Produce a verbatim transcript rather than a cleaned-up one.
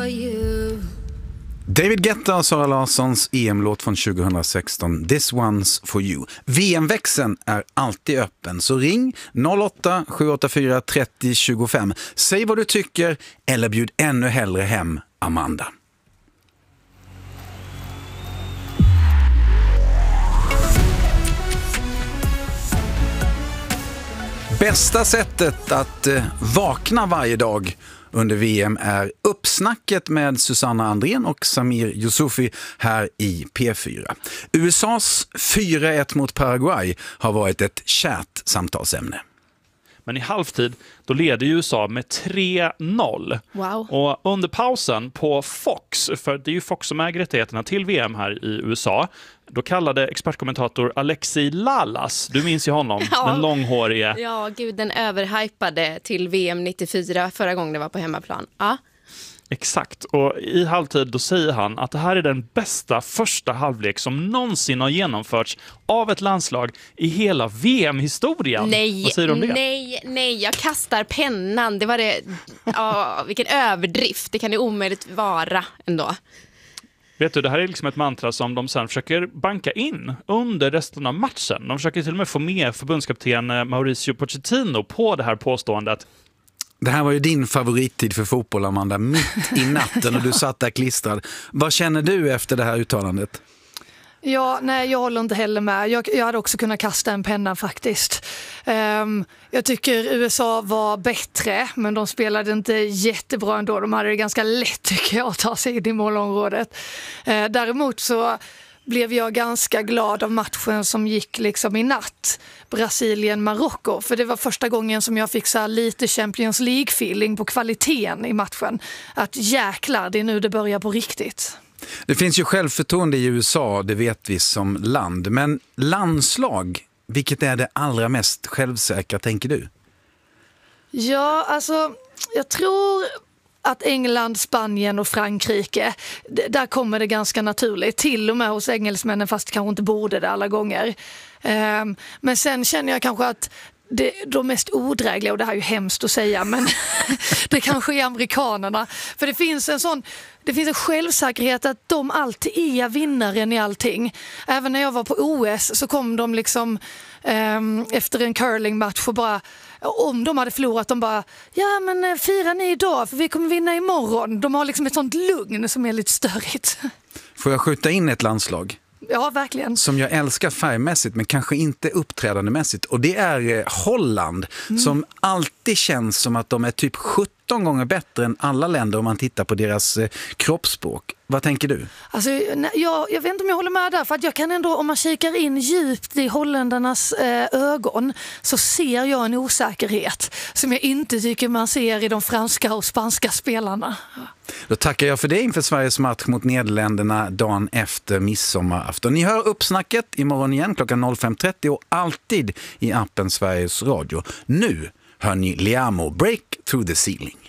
you. David Guetta och Sara Larssons E M-låt från tjugohundrasexton, This One's For You. V M-växeln är alltid öppen, så ring noll åtta sju åtta fyra tre noll två fem. Säg vad du tycker eller bjud ännu hellre hem Amanda. Bästa sättet att eh, vakna varje dag under V M är uppsnacket med Susanna Andrén och Samir Yusufi här i P fyra. U S A:s fyra ett mot Paraguay har varit ett kärt samtalsämne. Men i halvtid då leder U S A med tre noll. Wow. Och under pausen på Fox, för det är ju Fox som äger rättigheterna till V M här i U S A, då kallade expertkommentator Alexi Lalas, du minns ju honom, ja. den långhåriga. Ja, gud, den överhypade till V M nittiofyra förra gången det var på hemmaplan. Ja. Exakt, och i halvtid då säger han att det här är den bästa första halvlek som någonsin har genomförts av ett landslag i hela V M-historien. Nej, Vad säger du om det? nej, nej, jag kastar pennan. Det var det, ja, vilken överdrift. Det kan det omöjligt vara ändå. Vet du, det här är liksom ett mantra som de sen försöker banka in under resten av matchen. De försöker till och med få med förbundskapten Mauricio Pochettino på det här påståendet. Det här var ju din favorittid för fotboll, Amanda, mitt i natten och du satt där klistrad. Vad känner du efter det här uttalandet? Ja, nej, jag håller inte heller med. Jag, jag hade också kunnat kasta en penna faktiskt. Um, jag tycker U S A var bättre, men de spelade inte jättebra ändå. De hade det ganska lätt, tycker jag, att ta sig in i målområdet. Uh, däremot så blev jag ganska glad av matchen som gick liksom i natt. Brasilien-Marocko. För det var första gången som jag fick så lite Champions League-feeling på kvaliteten i matchen. Att jäklar, det är nu det börjar på riktigt. Det finns ju självförtroende i U S A, det vet vi som land. Men landslag, vilket är det allra mest självsäkra, tänker du? Ja, alltså, jag tror att England, Spanien och Frankrike, d- där kommer det ganska naturligt. Till och med hos engelsmännen, fast kanske inte borde det alla gånger. Um, men sen känner jag kanske att det, de mest odrägliga, och det här är ju hemskt att säga, men det kanske är amerikanerna. För det finns en sån, det finns en självsäkerhet att de alltid är vinnaren i allting. Även när jag var på O S så kom de liksom um, efter en curlingmatch och bara, om de hade förlorat, de bara, ja men fira ni idag för vi kommer vinna imorgon. De har liksom ett sånt lugn som är lite störigt. Får jag skjuta in ett landslag? Ja, verkligen. Som jag älskar färgmässigt men kanske inte uppträdandemässigt. Och det är Holland mm. som alltid känns som att de är typ sjutton gånger bättre än alla länder om man tittar på deras eh, kroppsspråk. Vad tänker du? Alltså, jag, jag vet inte om jag håller med där, för att jag kan ändå, om man kikar in djupt i holländarnas eh, ögon så ser jag en osäkerhet som jag inte tycker man ser i de franska och spanska spelarna. Då tackar jag för det inför Sveriges match mot Nederländerna dagen efter midsommarafton. Ni hör uppsnacket imorgon igen klockan noll fem trettio och alltid i appen Sveriges Radio. Nu hör ni Liamo, Break Through the Ceiling.